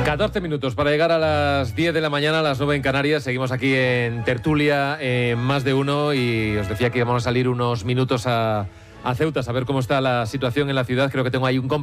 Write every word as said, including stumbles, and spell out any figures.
catorce minutos para llegar a las diez de la mañana, a las nueve en Canarias. Seguimos aquí en Tertulia, en Más de Uno, y os decía que íbamos a salir unos minutos a, a Ceuta, a ver cómo está la situación en la ciudad. Creo que tengo ahí un